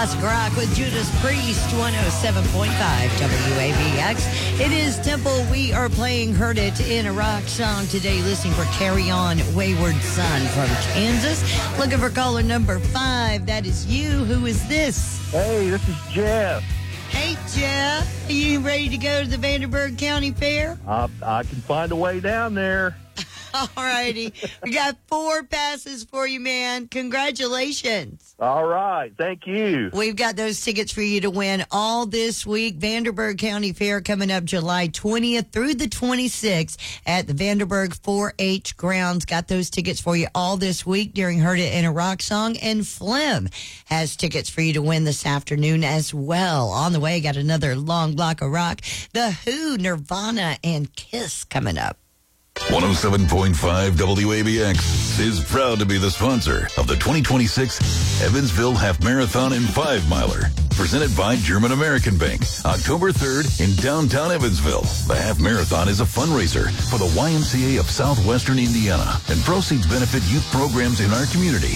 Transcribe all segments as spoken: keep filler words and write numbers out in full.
Classic Rock with Judas Priest, one oh seven point five W A B X. It is Temple. We are playing Heard It in a Rock song today, listening for Carry On Wayward Son from Kansas. Looking for caller number five. That is you. Who is this? Hey, this is Jeff. Hey, Jeff. Are you ready to go to the Vanderburgh County Fair? I, I can find a way down there. All righty. We got four passes for you, man. Congratulations. All right. Thank you. We've got those tickets for you to win all this week. Vanderburgh County Fair coming up July twentieth through the twenty-sixth at the Vanderburgh four H grounds. Got those tickets for you all this week during Heard It in a Rock Song. And Flim has tickets for you to win this afternoon as well. On the way, got another long block of rock. The Who, Nirvana, and Kiss coming up. one oh seven point five W A B X is proud to be the sponsor of the twenty twenty-six Evansville Half Marathon and Five Miler, presented by German American Bank, October third in downtown Evansville. The Half Marathon is a fundraiser for the Y M C A of Southwestern Indiana, and proceeds benefit youth programs in our community.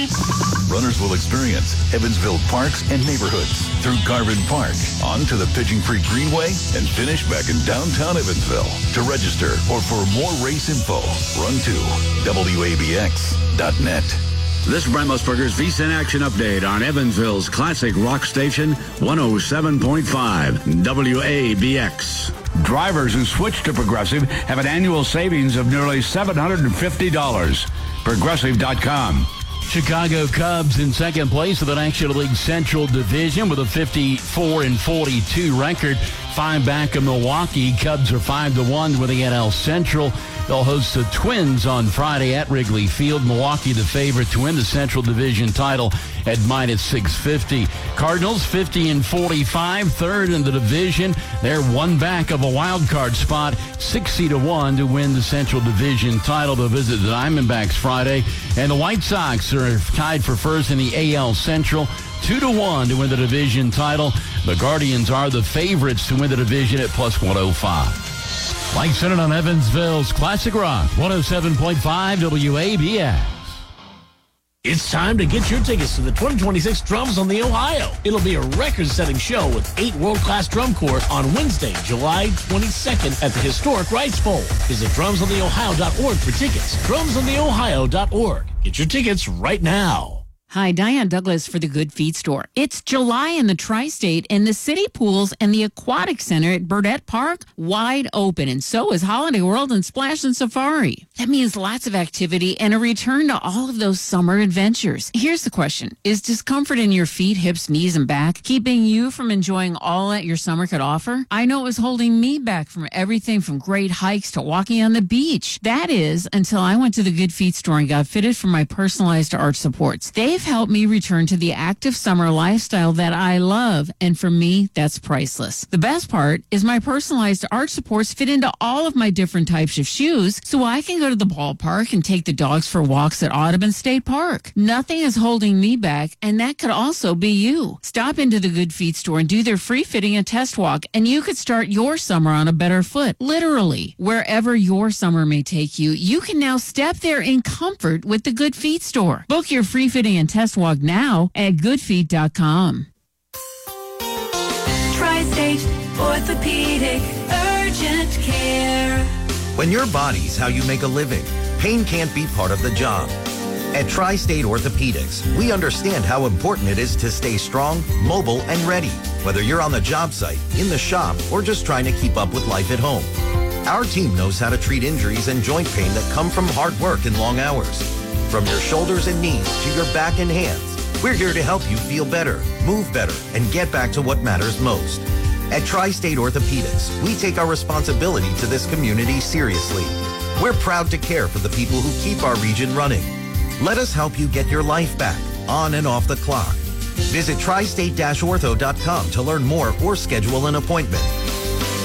Runners will experience Evansville parks and neighborhoods through Garvin Park, onto the Pigeon Creek Greenway, and finish back in downtown Evansville. To register or for more race info, run to W A B X dot net. This is Brent Musburger's V C N Action Update on Evansville's classic rock station, one oh seven point five W A B X. Drivers who switch to Progressive have an annual savings of nearly seven hundred fifty dollars. Progressive dot com. Chicago Cubs in second place of the National League Central Division with a fifty-four and forty-two record. Five back of Milwaukee. Cubs are five to one with the N L Central. They'll host the Twins on Friday at Wrigley Field. Milwaukee the favorite to win the Central Division title at minus six fifty. Cardinals fifty and forty-five, third in the division. They're one back of a wild card spot, sixty to one to win the Central Division title. They'll visit the Diamondbacks Friday. And the White Sox are tied for first in the A L Central, two to one to win the division title. The Guardians are the favorites to win the division at plus one oh five. Mike Sennett on Evansville's Classic Rock, one oh seven point five W A B X. It's time to get your tickets to the twenty twenty-six Drums on the Ohio. It'll be a record-setting show with eight world-class drum corps on Wednesday, July twenty-second at the historic Rice Bowl. Visit drums on the ohio dot org for tickets. drums on the ohio dot org. Get your tickets right now. Hi, Diane Douglas for the Good Feet Store. It's July in the Tri-State, and the city pools and the aquatic center at Burdette Park wide open, and so is Holiday World and Splash and Safari. That means lots of activity and a return to all of those summer adventures. Here's the question. Is discomfort in your feet, hips, knees, and back keeping you from enjoying all that your summer could offer? I know it was holding me back from everything from great hikes to walking on the beach. That is, until I went to the Good Feet Store and got fitted for my personalized arch supports. They've helped me return to the active summer lifestyle that I love, and for me, that's priceless. The best part is my personalized arch supports fit into all of my different types of shoes, so I can go to the ballpark and take the dogs for walks at Audubon State Park. Nothing is holding me back, and that could also be you. Stop into the Good Feet Store and do their free fitting and test walk, and you could start your summer on a better foot. Literally, wherever your summer may take you, you can now step there in comfort with the Good Feet Store. Book your free fitting and test walk now at good feet dot com. Tri-State Orthopedic Urgent Care. When your body's how you make a living, pain can't be part of the job. At Tri-State Orthopedics, we understand how important it is to stay strong, mobile, and ready, whether you're on the job site, in the shop, or just trying to keep up with life at home. Our team knows how to treat injuries and joint pain that come from hard work and long hours. From your shoulders and knees to your back and hands, we're here to help you feel better, move better, and get back to what matters most. At Tri-State Orthopedics, we take our responsibility to this community seriously. We're proud to care for the people who keep our region running. Let us help you get your life back, on and off the clock. Visit tri state dash ortho dot com to learn more or schedule an appointment.